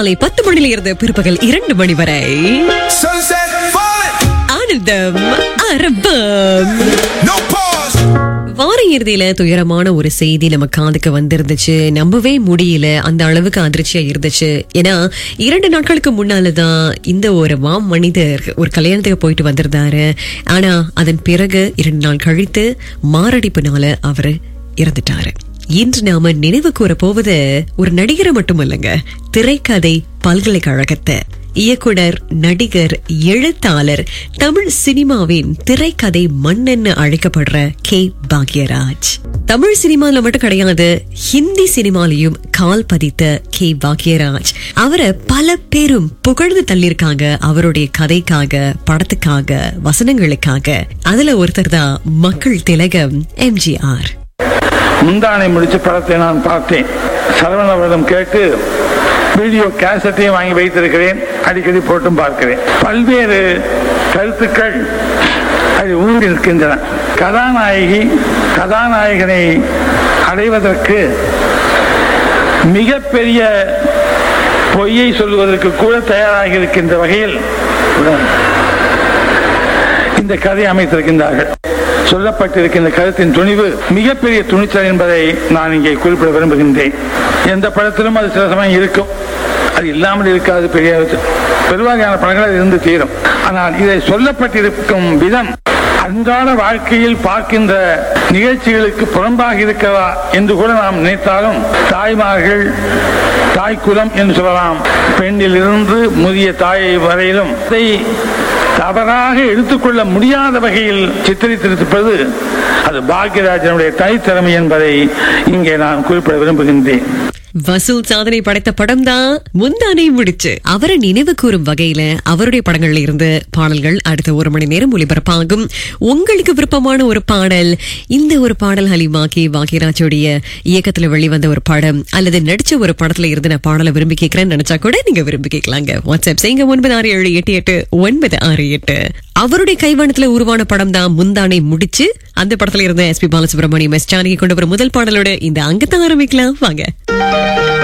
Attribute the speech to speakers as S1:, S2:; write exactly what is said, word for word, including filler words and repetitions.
S1: காலை பத்து மணியில இருந்து பிற்பகல் இரண்டு மணி வரை
S2: Sunset falling,
S1: ஆனந்தம் அரபம்.
S2: no pause.
S1: வார இறுதியில துயரமான ஒரு செய்தி நம்ம காதுக்கு வந்திருந்துச்சு. நம்பவே முடியல, அந்த அளவுக்கு அதிர்ச்சியா இருந்துச்சு. ஏன்னா இரண்டு நாட்களுக்கு முன்னாலதான் இந்த ஒரு மாம் மனிதர் ஒரு கல்யாணத்துக்கு போயிட்டு வந்திருந்தாரு. ஆனா அதன் பிறகு இரண்டு நாள் கழித்து மாரடைப்புனால அவரு இறந்துட்டாரு. இன்று நாம நினைவு கூற போவது ஒரு நடிகரை மட்டுமல்லங்க, திரைக்கதை பல்கலைக்கழகத்தை இயக்குனர், நடிகர், எழுத்தாளர், தமிழ் சினிமாவின் திரைக்கதை மன்னன்னு அழைக்கப்படுற கே பாக்யராஜ். தமிழ் சினிமால மட்டும் கிடையாது, ஹிந்தி சினிமாலையும் கால் பதித்த கே பாக்யராஜ் அவரை பல பேரும் புகழ்ந்து தள்ளியிருக்காங்க. அவருடைய கதைக்காக, படத்துக்காக, வசனங்களுக்காக. அதுல ஒருத்தர் தான் மக்கள் திலகம் எம்ஜிஆர்.
S3: முந்தானை முடிச்ச படத்தை நான் பார்த்தேன். சரவணவரிடம் கேட்டு வீடியோ கேசட்டையும் வாங்கி வைத்திருக்கிறேன். அடிக்கடி போட்டும் பார்க்கிறேன். பல்வேறு கருத்துக்கள் அது ஊறி இருக்கின்றன. கதாநாயகி கதாநாயகனை அடைவதற்கு மிகப்பெரிய பொய்யை சொல்வதற்கு கூட தயாராகி இருக்கின்ற வகையில் இந்த கதை அமைத்திருக்கின்றார்கள். சொல்லப்பட்டிருக்கின்ற கருத்தின் துணிவு மிகப்பெரிய துணிச்சல் என்பதை நான் இங்கே குறிப்பிட விரும்புகின்றேன். எந்த படத்திலும் அது சில சமயம் இருக்கும், அது இல்லாமல் இருக்காது. பெரிய பெருவாரியான படங்கள் இருந்து தீரும். ஆனால் இதை சொல்லப்பட்டிருக்கும் விதம் அன்றாட வாழ்க்கையில் பார்க்கின்ற நிகழ்ச்சிகளுக்கு புறம்பாக இருக்கிறதா என்று கூட நாம் நினைத்தாலும், தாய்மார்கள், தாய்க்குலம் என்று சொல்லலாம், பெண்ணில் இருந்து முதிய தாயை வரையிலும் இதை தவறாக எடுத்துக்கொள்ள முடியாத வகையில் சித்தரித்திருப்பது அது பாக்யராஜனுடைய தனித்திறமை என்பதை இங்கே நான் குறிப்பிட விரும்புகின்றேன்.
S1: வசூல் சாதனை படைத்த படம் தான் முந்தானை முடிச்சு. அவரை நினைவு கூறும் வகையில அவருடைய படங்கள்ல இருந்து பாடல்கள் அடுத்த ஒரு மணி நேரம் ஒளிபரப்பாகும். உங்களுக்கு விருப்பமான ஒரு பாடல், இந்த ஒரு பாடல் ஹலிமா கே பாக்யராஜோடைய இயக்கத்துல வெளிவந்த ஒரு படம் அல்லது நடிச்ச ஒரு படத்துல இருந்து நான் பாடலை விரும்பி கேட்கிறேன்னு நினைச்சா கூட நீங்க விரும்பி கேட்கலாங்க. வாட்ஸ்அப் செய்யுங்க ஒன்பது ஆறு ஏழு எட்டு எட்டு ஒன்பது ஆறு எட்டு. அவருடைய கைவண்ணத்துல உருவான படம் தான் முந்தானை முடிச்சு. அந்த படத்துல இருந்த S B Balasubramaniam, S Janaki கொண்டு வரும் முதல் பாடலோட இந்த அங்கத்தை ஆரம்பிக்கலாம் வாங்க.